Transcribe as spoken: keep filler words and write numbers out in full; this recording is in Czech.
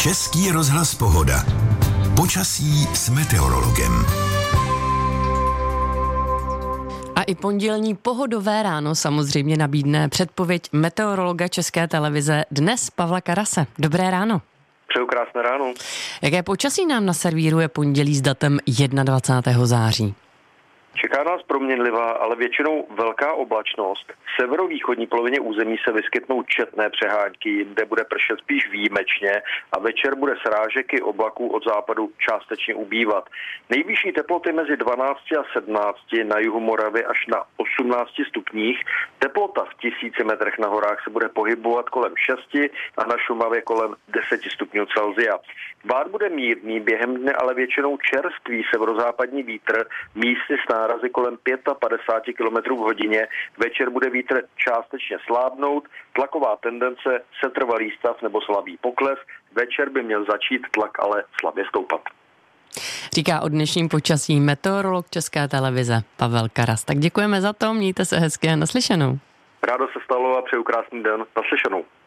Český rozhlas Pohoda. Počasí s meteorologem. A i pondělní pohodové ráno samozřejmě nabídne předpověď meteorologa České televize dnes Pavla Karase. Dobré ráno. Přeju krásné ráno. Jaké počasí nám naservíruje pondělí s datem dvacátého prvního září? Čeká nás proměnlivá, ale většinou velká oblačnost. V severovýchodní polovině území se vyskytnou četné přehánky, jinde bude pršet spíš výjimečně a večer bude srážek i oblaků od západu částečně ubývat. Nejvyšší teploty mezi dvanácti a sedmnácti, na jihu Moravy až na osmnácti stupních. Teplota v tisíci metrech na horách se bude pohybovat kolem šesti a na Šumavě kolem deseti stupňů Celsia. Bát bude mírný, během dne ale většinou čerstvý severozápadní vítr, místy s nárazy kolem padesát pět kilometrů v hodině. Večer bude vítr částečně slábnout, tlaková tendence, setrvalý stav nebo slabý pokles. Večer by měl začít tlak ale slabě stoupat. Říká o dnešním počasí meteorolog České televize Pavel Karas. Tak děkujeme za to, mějte se hezky a naslyšenou. Rádo se stalo a přeju krásný den. Naslyšenou.